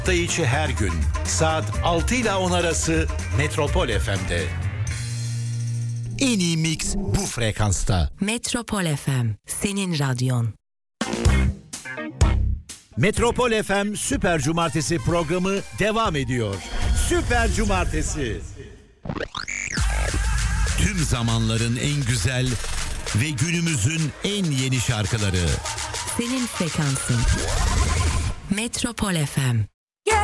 Hafta içi her gün saat 6 ile 10 arası Metropol FM'de. En iyi mix bu frekansta. Metropol FM, senin radyon. Metropol FM Süper Cumartesi programı devam ediyor. Süper Cumartesi. Tüm zamanların en güzel ve günümüzün en yeni şarkıları. Senin frekansın. Metropol FM.